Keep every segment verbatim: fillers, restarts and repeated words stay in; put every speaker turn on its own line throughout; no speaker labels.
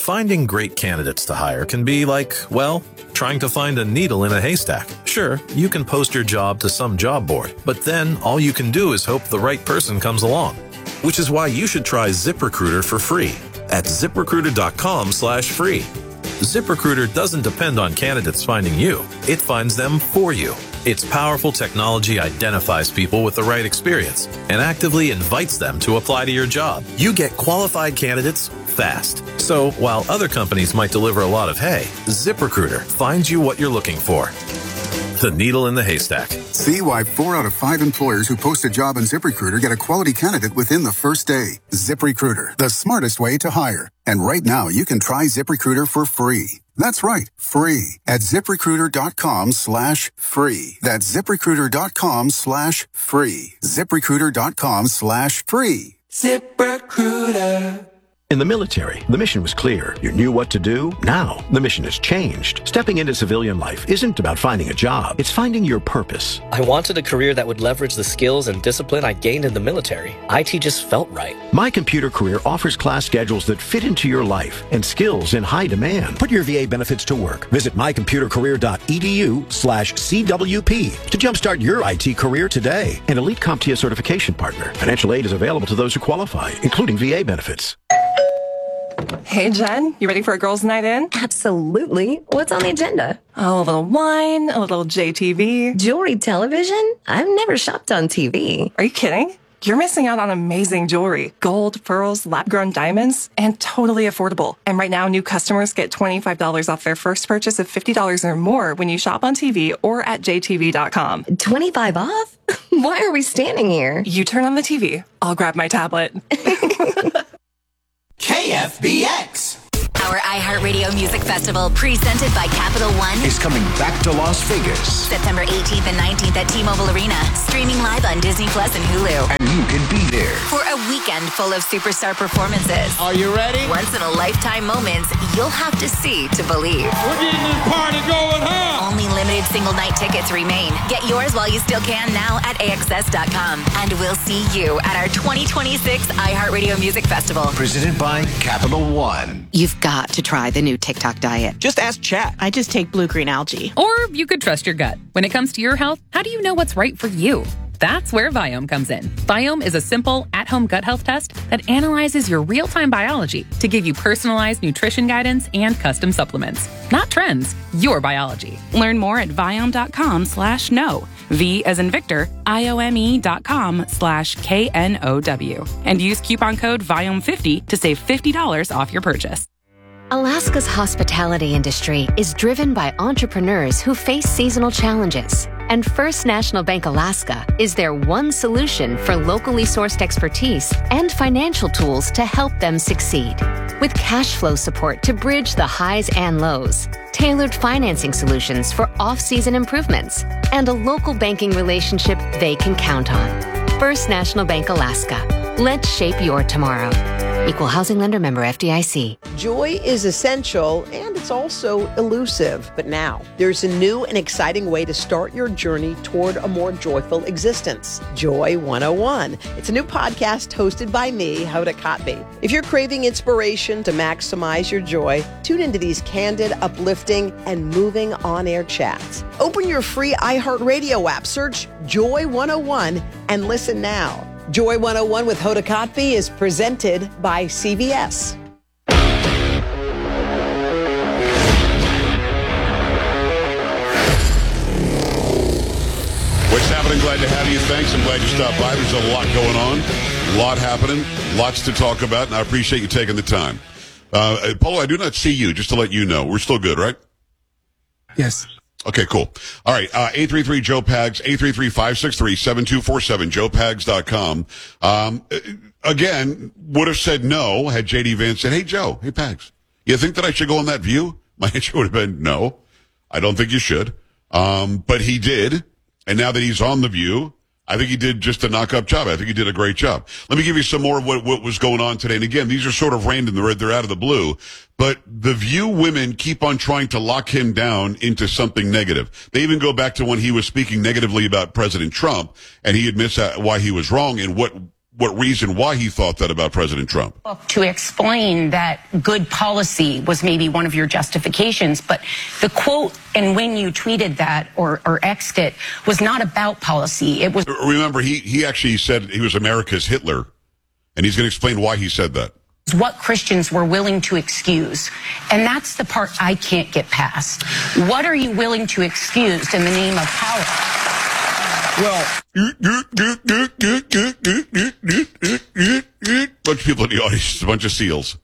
finding great candidates to hire can be like, well, trying to find a needle in a haystack. Sure, you can post your job to some job board, but then all you can do is hope the right person comes along. Which is why you should try ZipRecruiter for free at ZipRecruiter.com slash free. ZipRecruiter doesn't depend on candidates finding you. It finds them for you. Its powerful technology identifies people with the right experience and actively invites them to apply to your job. You get qualified candidates fast. So while other companies might deliver a lot of hay, ZipRecruiter finds you what you're looking for. The needle in the haystack.
See why four out of five employers who post a job on ZipRecruiter get a quality candidate within the first day. ZipRecruiter, the smartest way to hire. And right now, you can try ZipRecruiter for free. That's right, free at ZipRecruiter.com slash free. That's ZipRecruiter.com slash free. ZipRecruiter.com slash free.
ZipRecruiter.
In the military, the mission was clear. You knew what to do. Now, the mission has changed. Stepping into civilian life isn't about finding a job. It's finding your purpose.
I wanted a career that would leverage the skills and discipline I gained in the military. I T just felt right.
My Computer Career offers class schedules that fit into your life and skills in high demand. Put your V A benefits to work. Visit mycomputercareer.edu slash CWP to jumpstart your I T career today. An Elite CompTIA certification partner. Financial aid is available to those who qualify, including V A benefits.
Hey, Jen, you ready for a girls' night in?
Absolutely. What's on the agenda?
Oh, a little wine, a little J T V.
Jewelry television? I've never shopped on T V.
Are you kidding? You're missing out on amazing jewelry. Gold, pearls, lab-grown diamonds, and totally affordable. And right now, new customers get twenty-five dollars off their first purchase of fifty dollars or more when you shop on T V or at J T V dot com.
twenty-five off? Why are we standing here?
You turn on the T V. I'll grab my tablet.
K F B X.
Our iHeartRadio Music Festival, presented by Capital One,
is coming back to Las Vegas.
September eighteenth and nineteenth at T-Mobile Arena. Streaming live on Disney Plus and Hulu.
And you can be there
for a weekend full of superstar performances.
Are you ready?
Once-in-a-lifetime moments you'll have to see to believe.
We're getting this party going, huh?
Only limited single-night tickets remain. Get yours while you still can now at A X S dot com. And we'll see you at our twenty twenty-six iHeartRadio Music Festival.
Presented by Capital One.
You've got to try the new TikTok diet.
Just ask Chat.
I just take blue-green algae.
Or you could trust your gut. When it comes to your health, how do you know what's right for you? That's where Viome comes in. Viome is a simple, at-home gut health test that analyzes your real-time biology to give you personalized nutrition guidance and custom supplements. Not trends, your biology.
Learn more at Viome.com slash no. V as in Victor, I-O-M-E dot com slash K N O W. And use coupon code Viome fifty to save fifty dollars off your purchase.
Alaska's hospitality industry is driven by entrepreneurs who face seasonal challenges. And First National Bank Alaska is their one solution for locally sourced expertise and financial tools to help them succeed. With cash flow support to bridge the highs and lows, tailored financing solutions for off-season improvements, and a local banking relationship they can count on. First National Bank Alaska. Let's shape your tomorrow. Equal housing lender, member F D I C.
Joy is essential and it's also elusive. But now there's a new and exciting way to start your journey toward a more joyful existence. Joy one oh one. It's a new podcast hosted by me, Hoda Kotb. If you're craving inspiration to maximize your joy, tune into these candid, uplifting, and moving on-air chats. Open your free iHeartRadio app, search Joy one oh one, and listen now. Joy one oh one with Hoda Kotb is presented by C V S.
What's happening? Glad to have you. Thanks. I'm glad you stopped by. There's a lot going on, a lot happening, lots to talk about, and I appreciate you taking the time. Uh, Polo, I do not see you, just to let you know. We're still good, right?
Yes.
Okay, cool. All right, uh, eight three three, Joe Pags, eight three three, five six three, seven two four seven, joe pags dot com. Um, again, would have said no had J D Vance said, hey, Joe, hey, Pags, you think that I should go on that View? My answer would have been no. I don't think you should. Um, but he did, and now that he's on The View, I think he did just a knock-up job. I think he did a great job. Let me give you some more of what, what was going on today. And again, these are sort of random. They're, they're out of the blue. But The View women keep on trying to lock him down into something negative. They even go back to when he was speaking negatively about President Trump, and he admits why he was wrong and what what reason why he thought that about President Trump.
To explain that good policy was maybe one of your justifications, but the quote and when you tweeted that or, or X'd it was not about policy. It was.
Remember, he, he actually said he was America's Hitler, and he's going to explain why he said that.
What Christians were willing to excuse. And that's the part I can't get past. What are you willing to excuse in the name of power?
Well, bunch of people in the audience, a bunch of seals.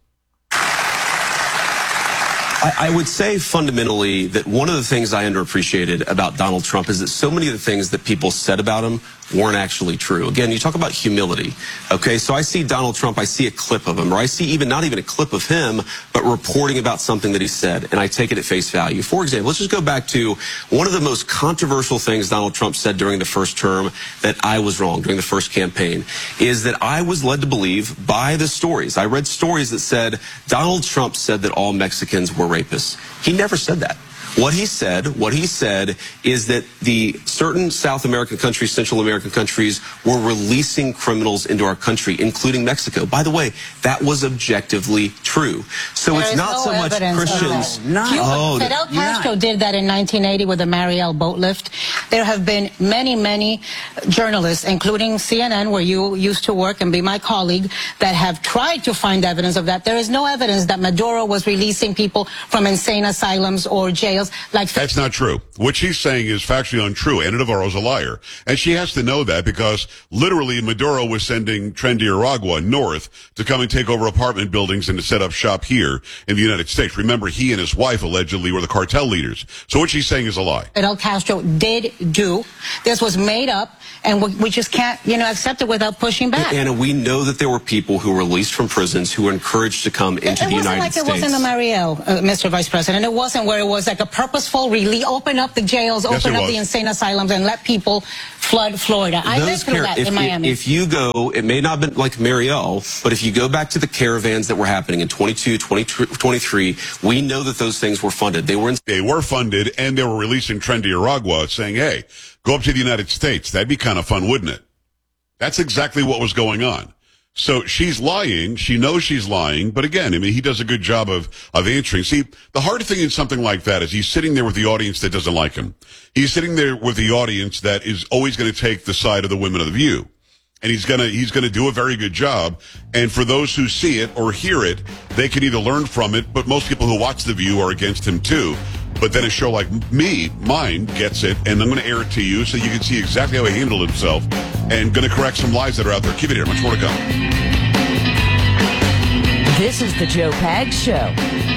I, I would say fundamentally that one of the things I underappreciated about Donald Trump is that so many of the things that people said about him weren't actually true. Again, you talk about humility. Okay, so I see Donald Trump, I see a clip of him, or I see even not even a clip of him, but reporting about something that he said, and I take it at face value. For example, let's just go back to one of the most controversial things Donald Trump said during the first term that I was wrong during the first campaign, is that I was led to believe by the stories. I read stories that said Donald Trump said that all Mexicans were rapists. He never said that. What he said, what he said is that the certain South American countries, Central American countries, were releasing criminals into our country, including Mexico. By the way, that was objectively true. So
there
it's not
no
so much Christians.
No.
Oh,
Fidel Castro not. did that in nineteen eighty with the Mariel boat lift. There have been many, many journalists, including C N N, where you used to work and be my colleague, that have tried to find evidence of that. There is no evidence that Maduro was releasing people from insane asylums or jails. Like
That's not true. What she's saying is factually untrue. Ana Navarro's a liar. And she has to know that because literally Maduro was sending Tren de Aragua north to come and take over apartment buildings and to set up shop here in the United States. Remember, he and his wife allegedly were the cartel leaders. So what she's saying is a lie.
Fidel Castro did do. This was made up, and we, we just can't, you know, accept it without pushing back.
Anna, we know that there were people who were released from prisons who were encouraged to come into
it
the United
like
States.
It wasn't the Mariel, uh, Mister Vice President. It wasn't where it was like a purposeful release. Open up the jails,
Yes,
open up
was.
the insane asylums, and let people flood Florida. I lived through
car-
that
if,
in Miami.
If you go, it may not have been like Mariel, but if you go back to the caravans that were happening in twenty-two, twenty-three, we know that those things were funded. They were in-
They were funded, and they were releasing Tren de Aragua saying, hey, go up to the United States. That'd be kind of fun, wouldn't it? That's exactly what was going on. So she's lying. She knows she's lying. But again, I mean, he does a good job of, of answering. See, the hard thing in something like that is he's sitting there with the audience that doesn't like him. He's sitting there with the audience that is always going to take the side of the women of the View. And he's going to, he's going to do a very good job. And for those who see it or hear it, they can either learn from it, but most people who watch The View are against him too. But then a show like me, mine, gets it, and I'm going to air it to you so you can see exactly how he handled himself and going to correct some lies that are out there. Keep it here. Much more to come.
This is the Joe Pags Show.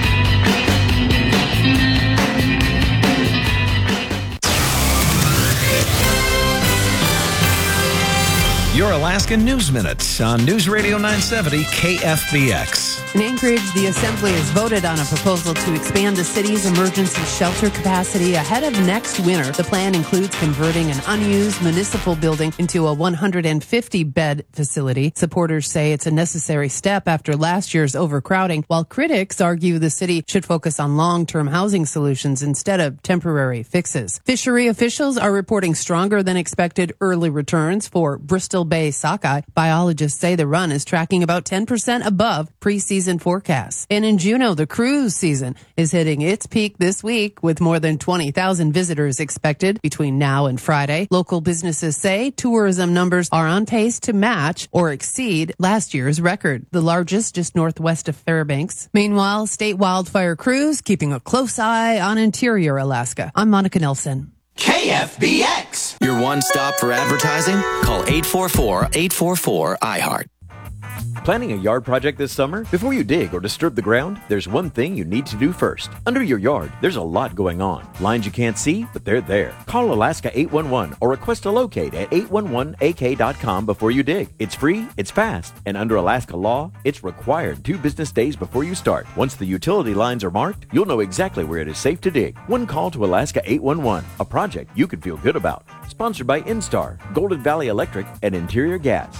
Your Alaska News Minute on News Radio nine seventy K F B X.
In Anchorage, the Assembly has voted on a proposal to expand the city's emergency shelter capacity ahead of next winter. The plan includes converting an unused municipal building into a one hundred fifty bed facility. Supporters say it's a necessary step after last year's overcrowding, while critics argue the city should focus on long-term housing solutions instead of temporary fixes. Fishery officials are reporting stronger than expected early returns for Bristol Bay sockeye. Biologists say the run is tracking about ten percent above preseason forecasts. And in Juneau, the cruise season is hitting its peak this week with more than twenty thousand visitors expected between now and Friday. Local businesses say tourism numbers are on pace to match or exceed last year's record, the largest just northwest of Fairbanks. Meanwhile, state wildfire crews keeping a close eye on interior Alaska. I'm Monica Nelson.
K F B X.
Your one stop for advertising? Call eight four four, eight four four, I heart.
Planning a yard project this summer? Before you dig or disturb the ground, there's one thing you need to do first. Under your yard, there's a lot going on. Lines you can't see, but they're there. Call Alaska eight one one or request a locate at eight one one A K dot com before you dig. It's free, it's fast, and under Alaska law, it's required two business days before you start. Once the utility lines are marked, you'll know exactly where it is safe to dig. One call to Alaska eight one one, a project you can feel good about. Sponsored by Instar, Golden Valley Electric, and Interior Gas.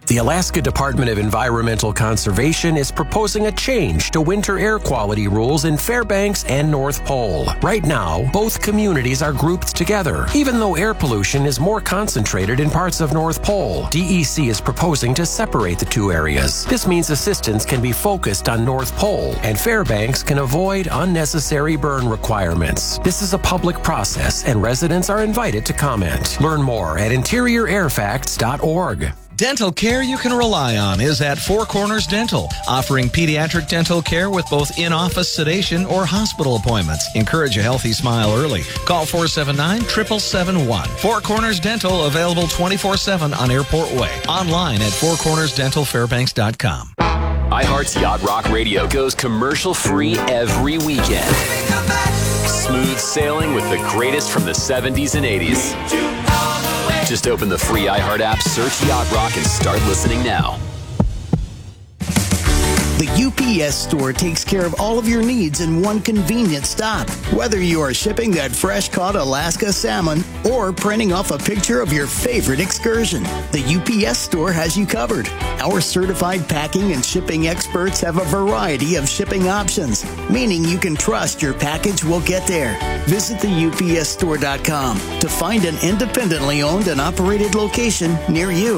The Alaska Department of Environmental Conservation is proposing a change to winter air quality rules in Fairbanks and North Pole. Right now, both communities are grouped together, even though air pollution is more concentrated in parts of North Pole. D E C is proposing to separate the two areas. This means assistance can be focused on North Pole, and Fairbanks can avoid unnecessary burn requirements. This is a public process, and residents are invited to comment. Learn more at interior air facts dot org.
Dental care you can rely on is at Four Corners Dental, offering pediatric dental care with both in-office sedation or hospital appointments. Encourage a healthy smile early. Call four seven nine, seven seven seven one. Four Corners Dental, available twenty-four seven on Airport Way. Online at four corners dental fairbanks dot com.
iHeart's Yacht Rock Radio goes commercial-free every weekend. Smooth sailing with the greatest from the seventies and eighties. Just open the free iHeart app, search Yacht Rock, and start listening now.
The U P S store takes care of all of your needs in one convenient stop. Whether you are shipping that fresh-caught Alaska salmon or printing off a picture of your favorite excursion, the U P S store has you covered. Our certified packing and shipping experts have a variety of shipping options, meaning you can trust your package will get there. Visit the U P S store dot com to find an independently owned and operated location near you.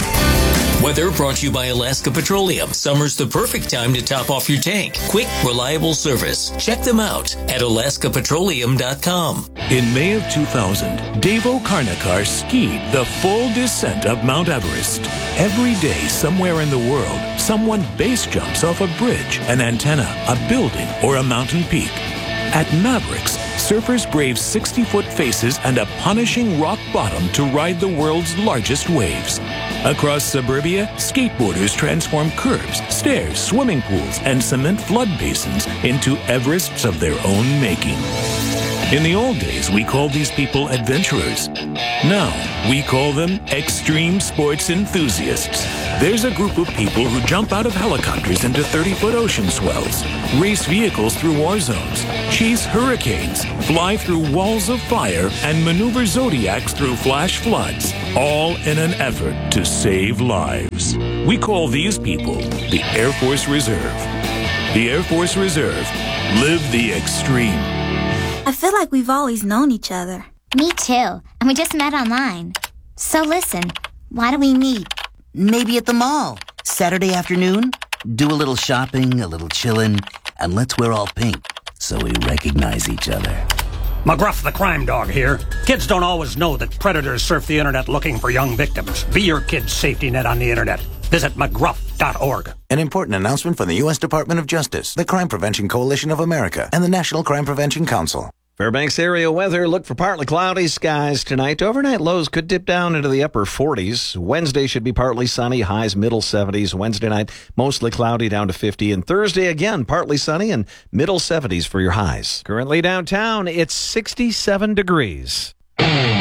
Weather brought to you by Alaska Petroleum. Summer's the perfect time to top off your tank. Quick, reliable service. Check them out at alaska petroleum dot com.
In May of two thousand, Dave O'Karnakar skied the full descent of Mount Everest. Every day, somewhere in the world, someone base jumps off a bridge, an antenna, a building, or a mountain peak. At Mavericks, surfers brave sixty-foot faces and a punishing rock bottom to ride the world's largest waves. Across suburbia, skateboarders transform curbs, stairs, swimming pools, and cement flood basins into Everests of their own making. In the old days, we called these people adventurers. Now, we call them extreme sports enthusiasts. There's a group of people who jump out of helicopters into thirty-foot ocean swells, race vehicles through war zones, chase hurricanes, fly through walls of fire, and maneuver zodiacs through flash floods, all in an effort to save lives. We call these people the Air Force Reserve. The Air Force Reserve. Live the extreme.
I feel like we've always known each other.
Me too, and we just met online. So listen, why do we meet?
Maybe at the mall. Saturday afternoon, do a little shopping, a little chillin', and let's wear all pink so we recognize each other.
McGruff the crime dog here. Kids don't always know that predators surf the internet looking for young victims. Be your kid's safety net on the internet. Visit mcgruff dot org.
An important announcement from the U S Department of Justice, the Crime Prevention Coalition of America, and the National Crime Prevention Council.
Fairbanks area weather. Look for partly cloudy skies tonight. Overnight lows could dip down into the upper forties. Wednesday should be partly sunny, highs middle seventies. Wednesday night, mostly cloudy down to fifty. And Thursday, again, partly sunny and middle seventies for your highs. Currently downtown, it's sixty-seven degrees.